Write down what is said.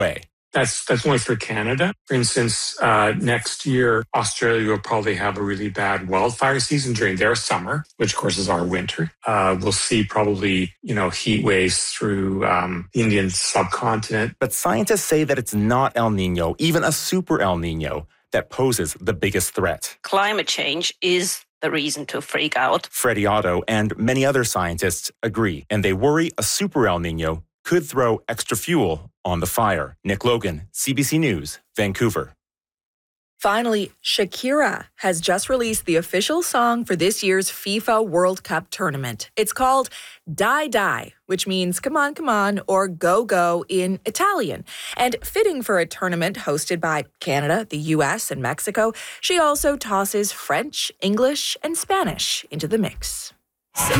way. That's only for Canada. For instance, next year, Australia will probably have a really bad wildfire season during their summer, which of course is our winter. We'll see probably, heat waves through the Indian subcontinent. But scientists say that it's not El Nino, even a super El Nino, that poses the biggest threat. Climate change is the reason to freak out. Freddie Otto and many other scientists agree, and they worry a super El Nino could throw extra fuel on the fire. Nick Logan, CBC News, Vancouver. Finally, Shakira has just released the official song for this year's FIFA World Cup tournament. It's called Dai Dai, which means come on, or go, go in Italian. And fitting for a tournament hosted by Canada, the US, and Mexico, she also tosses French, English, and Spanish into the mix.